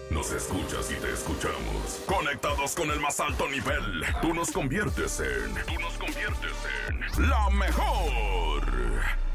Nos escuchas y te escuchamos. Conectados con el más alto nivel. Tú nos conviertes en la mejor.